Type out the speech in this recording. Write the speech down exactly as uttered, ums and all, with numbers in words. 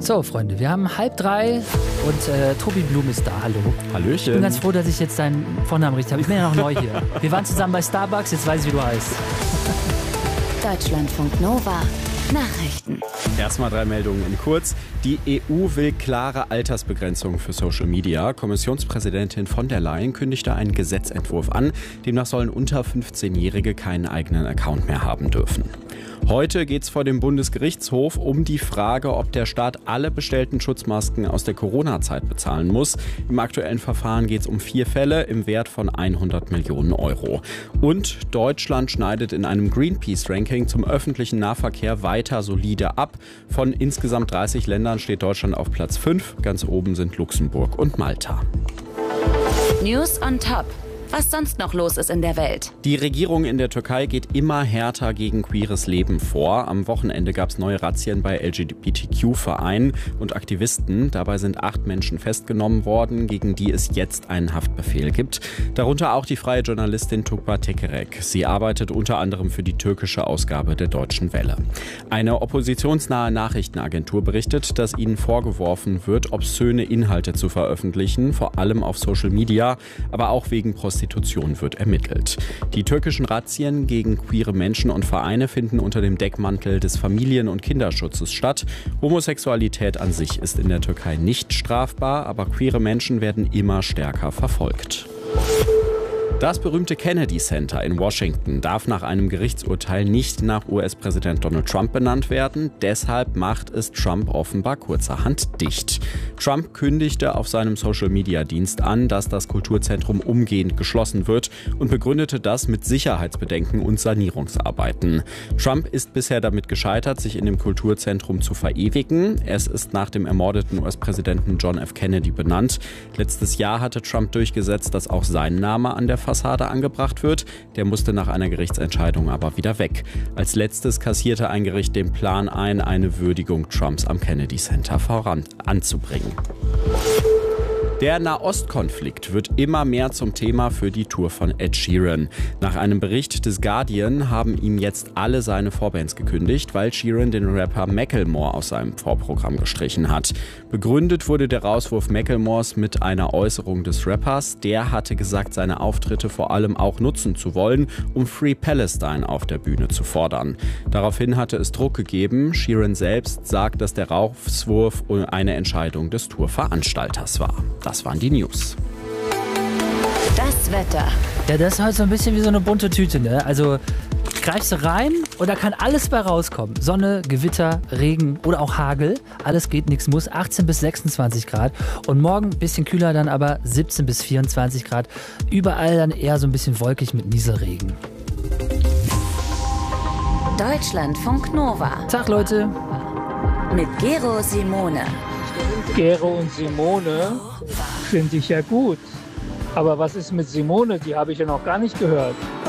So, Freunde, wir haben halb drei und äh, Tobi Blum ist da. Hallo. Hallöchen. Ich bin ganz froh, dass ich jetzt deinen Vornamen richtig habe. Ich bin ja noch neu hier. Wir waren zusammen bei Starbucks, jetzt weiß ich, wie du heißt. Deutschlandfunk Nova. Nachrichten. Erstmal drei Meldungen in kurz. Die E U will klare Altersbegrenzungen für Social Media. Kommissionspräsidentin von der Leyen kündigte einen Gesetzentwurf an. Demnach sollen unter fünfzehnjährige keinen eigenen Account mehr haben dürfen. Heute geht es vor dem Bundesgerichtshof um die Frage, ob der Staat alle bestellten Schutzmasken aus der Corona-Zeit bezahlen muss. Im aktuellen Verfahren geht es um vier Fälle im Wert von hundert Millionen Euro. Und Deutschland schneidet in einem Greenpeace-Ranking zum öffentlichen Nahverkehr weiter solide ab. Von insgesamt dreißig Ländern steht Deutschland auf Platz fünf. Ganz oben sind Luxemburg und Malta. News on Top. Was sonst noch los ist in der Welt. Die Regierung in der Türkei geht immer härter gegen queeres Leben vor. Am Wochenende gab es neue Razzien bei L G B T Q-Vereinen und Aktivisten. Dabei sind acht Menschen festgenommen worden, gegen die es jetzt einen Haftbefehl gibt. Darunter auch die freie Journalistin Tuğba Tekerek. Sie arbeitet unter anderem für die türkische Ausgabe der Deutschen Welle. Eine oppositionsnahe Nachrichtenagentur berichtet, dass ihnen vorgeworfen wird, obszöne Inhalte zu veröffentlichen, vor allem auf Social Media, aber auch wegen Prostitution. Prostitution wird ermittelt. Die türkischen Razzien gegen queere Menschen und Vereine finden unter dem Deckmantel des Familien- und Kinderschutzes statt. Homosexualität an sich ist in der Türkei nicht strafbar, aber queere Menschen werden immer stärker verfolgt. Das berühmte Kennedy Center in Washington darf nach einem Gerichtsurteil nicht nach U S-Präsident Donald Trump benannt werden. Deshalb macht es Trump offenbar kurzerhand dicht. Trump kündigte auf seinem Social-Media-Dienst an, dass das Kulturzentrum umgehend geschlossen wird und begründete das mit Sicherheitsbedenken und Sanierungsarbeiten. Trump ist bisher damit gescheitert, sich in dem Kulturzentrum zu verewigen. Es ist nach dem ermordeten U S-Präsidenten John F. Kennedy benannt. Letztes Jahr hatte Trump durchgesetzt, dass auch sein Name an der Fassade angebracht wird. Der musste nach einer Gerichtsentscheidung aber wieder weg. Als letztes kassierte ein Gericht den Plan ein, eine Würdigung Trumps am Kennedy Center voran anzubringen. Der Nahostkonflikt wird immer mehr zum Thema für die Tour von Ed Sheeran. Nach einem Bericht des Guardian haben ihm jetzt alle seine Vorbands gekündigt, weil Sheeran den Rapper Macklemore aus seinem Vorprogramm gestrichen hat. Begründet wurde der Rauswurf Macklemores mit einer Äußerung des Rappers. Der hatte gesagt, seine Auftritte vor allem auch nutzen zu wollen, um Free Palestine auf der Bühne zu fordern. Daraufhin hatte es Druck gegeben. Sheeran selbst sagt, dass der Rauswurf eine Entscheidung des Tourveranstalters war. Das waren die News. Das Wetter. Ja, das ist halt so ein bisschen wie so eine bunte Tüte, ne? Also greifst du rein und da kann alles bei rauskommen. Sonne, Gewitter, Regen oder auch Hagel. Alles geht, nichts muss. achtzehn bis sechsundzwanzig Grad. Und morgen ein bisschen kühler, dann aber siebzehn bis vierundzwanzig Grad. Überall dann eher so ein bisschen wolkig mit Nieselregen. Deutschlandfunk Nova. Tag, Leute. Mit Gero Simone. Gero und Simone finde ich ja gut. Aber was ist mit Simone? Die habe ich ja noch gar nicht gehört.